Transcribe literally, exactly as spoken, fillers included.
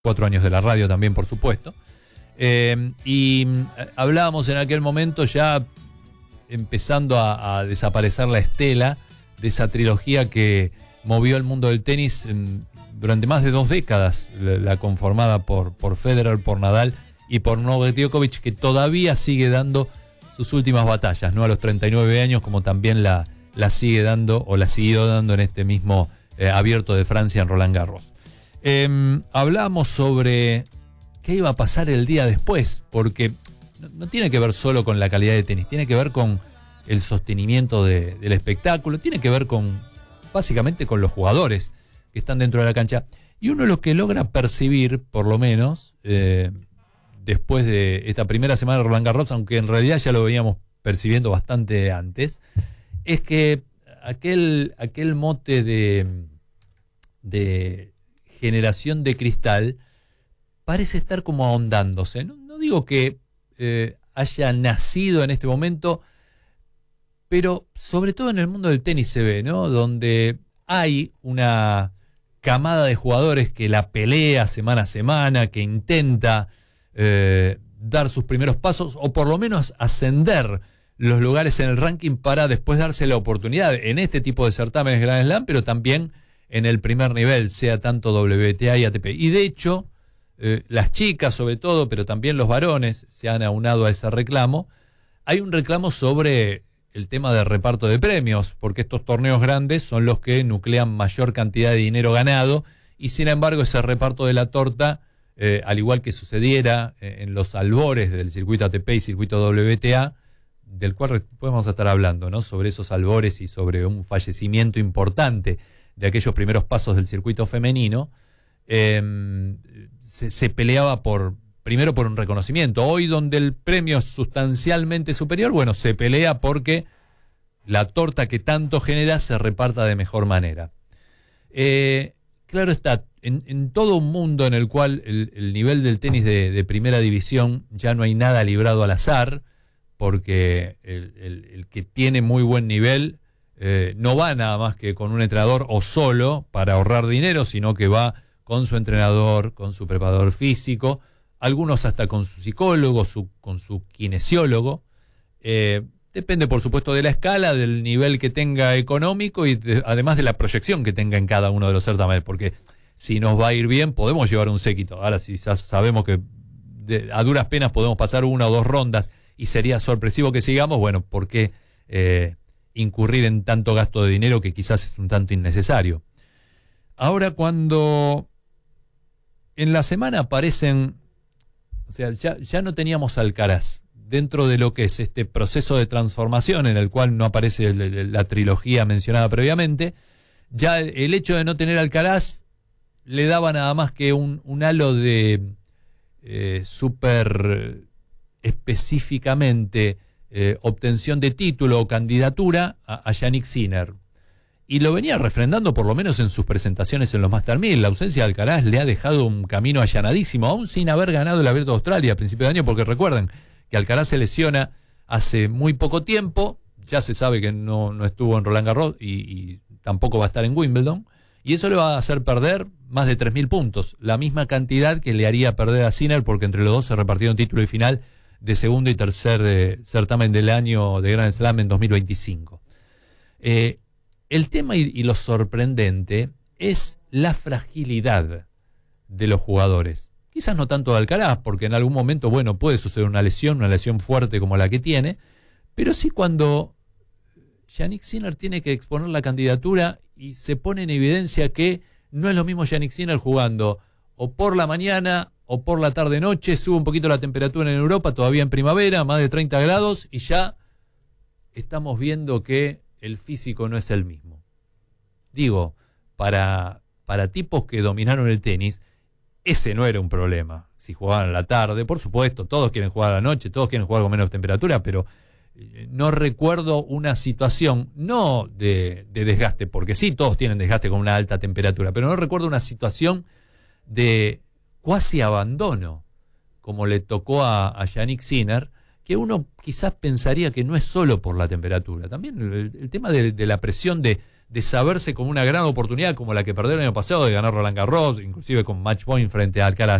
cuatro años de la radio también, por supuesto. Eh, y hablábamos en aquel momento ya empezando a, a desaparecer la estela de esa trilogía que movió el mundo del tenis en, durante más de dos décadas, la, la conformada por, por Federer, por Nadal y por Novak Djokovic, que todavía sigue dando sus últimas batallas, ¿no? A los treinta y nueve años, como también la, la sigue dando o la siguió dando en este mismo eh, Abierto de Francia en Roland Garros. Eh, hablábamos sobre qué iba a pasar el día después, porque no, no tiene que ver solo con la calidad de tenis, tiene que ver con el sostenimiento de, del espectáculo, tiene que ver con, básicamente, con los jugadores que están dentro de la cancha. Y uno lo que logra percibir, por lo menos, eh, después de esta primera semana de Roland Garros, aunque en realidad ya lo veníamos percibiendo bastante antes, es que aquel, aquel mote de, de generación de cristal parece estar como ahondándose. No, no digo que eh, haya nacido en este momento, pero sobre todo en el mundo del tenis se ve, ¿no? Donde hay una camada de jugadores que la pelea semana a semana, que intenta eh, dar sus primeros pasos o por lo menos ascender los lugares en el ranking para después darse la oportunidad en este tipo de certámenes Grand Slam, pero también en el primer nivel, sea tanto W T A y A T P. Y de hecho, eh, las chicas sobre todo, pero también los varones se han aunado a ese reclamo. Hay un reclamo sobre el tema de reparto de premios, porque estos torneos grandes son los que nuclean mayor cantidad de dinero ganado, y sin embargo ese reparto de la torta, eh, al igual que sucediera eh, en los albores del circuito A T P y circuito W T A, del cual podemos estar hablando, ¿no? Sobre esos albores y sobre un fallecimiento importante de aquellos primeros pasos del circuito femenino, eh, se, se peleaba por, primero por un reconocimiento. Hoy, donde el premio es sustancialmente superior, bueno, se pelea porque la torta que tanto genera se reparta de mejor manera. Eh, claro está, en, en todo un mundo en el cual el, el nivel del tenis de, de primera división ya no hay nada librado al azar, porque el, el, el que tiene muy buen nivel Eh, no va nada más que con un entrenador o solo para ahorrar dinero, sino que va con su entrenador, con su preparador físico, algunos hasta con su psicólogo, su, con su kinesiólogo. Eh, depende, por supuesto, de la escala, del nivel que tenga económico y de, además de la proyección que tenga en cada uno de los certámenes, porque si nos va a ir bien podemos llevar un séquito. Ahora, si ya sabemos que de, a duras penas podemos pasar una o dos rondas y sería sorpresivo que sigamos, bueno, ¿por qué eh, incurrir en tanto gasto de dinero que quizás es un tanto innecesario? Ahora, cuando en la semana aparecen, o sea, ya, ya no teníamos Alcaraz dentro de lo que es este proceso de transformación en el cual no aparece la, la trilogía mencionada previamente, ya el hecho de no tener Alcaraz le daba nada más que un, un halo de eh, súper específicamente Eh, obtención de título o candidatura a, a Jannik Sinner. Y lo venía refrendando por lo menos en sus presentaciones en los Master mil. La ausencia de Alcaraz le ha dejado un camino allanadísimo, aún sin haber ganado el Abierto de Australia a principio de año, porque recuerden que Alcaraz se lesiona hace muy poco tiempo, ya se sabe que no, no estuvo en Roland Garros y, y tampoco va a estar en Wimbledon, y eso le va a hacer perder más de tres mil puntos, la misma cantidad que le haría perder a Sinner, porque entre los dos se repartieron título y final de segundo y tercer eh, certamen del año de Grand Slam en dos mil veinticinco. Eh, el tema y, y lo sorprendente es la fragilidad de los jugadores. Quizás no tanto de Alcaraz, porque en algún momento, bueno, puede suceder una lesión, una lesión fuerte como la que tiene, pero sí cuando Jannik Sinner tiene que exponer la candidatura y se pone en evidencia que no es lo mismo Jannik Sinner jugando o por la mañana o por la tarde-noche, sube un poquito la temperatura en Europa, todavía en primavera, más de treinta grados, y ya estamos viendo que el físico no es el mismo. Digo, para, para tipos que dominaron el tenis, ese no era un problema. Si jugaban a la tarde, por supuesto, todos quieren jugar a la noche, todos quieren jugar con menos temperatura, pero no recuerdo una situación, no de, de desgaste, porque sí, todos tienen desgaste con una alta temperatura, pero no recuerdo una situación de cuasi abandono, como le tocó a, a Jannik Sinner, que uno quizás pensaría que no es solo por la temperatura, también el, el tema de, de la presión de, de saberse como una gran oportunidad como la que perdió el año pasado de ganar Roland Garros, inclusive con match point frente a Alcaraz.